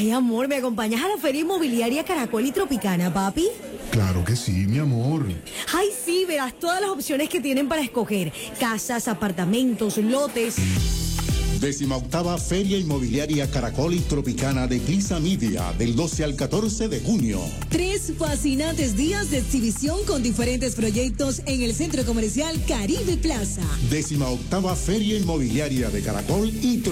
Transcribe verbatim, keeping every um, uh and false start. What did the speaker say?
Ay, amor, ¿me acompañas a la Feria Inmobiliaria Caracol y Tropicana, papi? Claro que sí, mi amor. Ay, sí, verás todas las opciones que tienen para escoger. Casas, apartamentos, lotes. Décima octava Feria Inmobiliaria Caracol y Tropicana de Clisa Media, del doce al catorce de junio. Tres fascinantes días de exhibición con diferentes proyectos en el Centro Comercial Caribe Plaza. Décima octava Feria Inmobiliaria de Caracol y Tropicana.